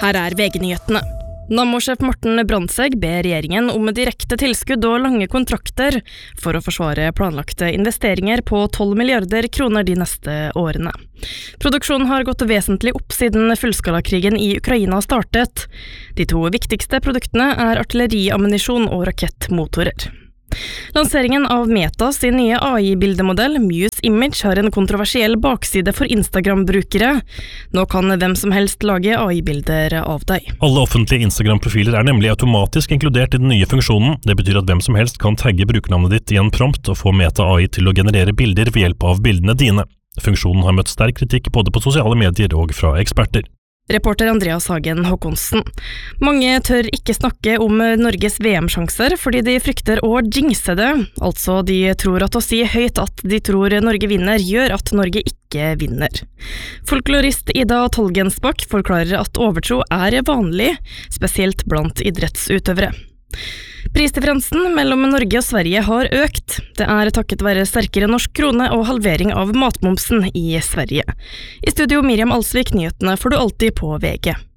Her VG-nyhetene. Nammo-sjef Morten Brandtzæg ber regjeringen om direkte tilskudd og lange kontrakter for å forsvare planlagte investeringer på 12 milliarder kroner de neste årene. Produksjonen har gått vesentlig opp siden fullskalakrigen i Ukraina startet. De to viktigste produktene artilleriammunisjon og rakettmotorer. Lanseringen av Meta sin nye AI-bildemodell, Muse Image, har en kontroversiell bakside for Instagram-brukere. Nå kan hvem som helst lage AI-bilder av deg. Alle offentlige Instagram-profiler nemlig automatisk inkludert i den nye funksjonen. Det betyr at hvem som helst kan tagge brukernavnet ditt i en prompt og få Meta AI til å generere bilder ved hjelp av bildene dine. Funksjonen har møtt sterk kritikk både på sosiale medier og fra eksperter. Reporter Andreas Hagen Håkonsen. Mange tør ikke snakke om Norges VM-sjanser fordi de frykter å jinxe det. Altså, de tror at å si høyt at de tror Norge vinner, gjør at Norge ikke vinner. Folklorist Ida Tolgensbakk forklarer at overtro vanlig, spesielt blant idrettsutøvere. Prisdifferansen mellom Norge og Sverige har økt. Det takket være sterkere norsk krone og halvering av matmomsen i Sverige. I studio Miriam Alsvik, nyhetene får du alltid på VG.